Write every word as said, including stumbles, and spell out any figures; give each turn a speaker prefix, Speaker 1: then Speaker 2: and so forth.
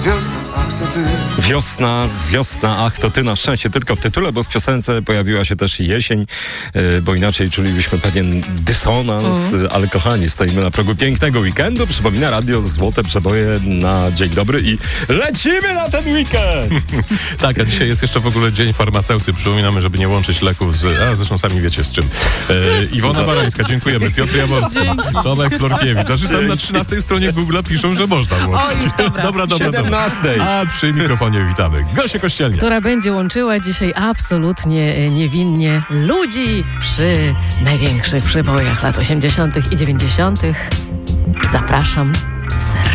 Speaker 1: Wiosna, ach to ty.
Speaker 2: Wiosna, wiosna, ach to ty, na szczęście tylko w tytule, bo w piosence pojawiła się też jesień, bo inaczej czulibyśmy pewien dysonans, mm. ale kochani, stoimy na progu pięknego weekendu. Przypomina radio Złote Przeboje na dzień dobry i lecimy na ten weekend!
Speaker 3: Tak, a dzisiaj jest jeszcze w ogóle Dzień Farmaceuty. Przypominamy, żeby nie łączyć leków z... A, zresztą sami wiecie z czym. E, Iwona Barańska, dziękujemy. Piotr Jaworski, Tomek Florkiewicz. A że tam na trzynastej stronie Google piszą, że można łączyć.
Speaker 4: Oj, dobra.
Speaker 3: dobra, dobra,
Speaker 2: siedemnastej.
Speaker 3: dobra. A przy mikrofonie witamy Gosię Kościelniak,
Speaker 4: która będzie łączyła dzisiaj absolutnie niewinnie ludzi przy największych przebojach lat osiemdziesiątych i dziewięćdziesiątych. Zapraszam.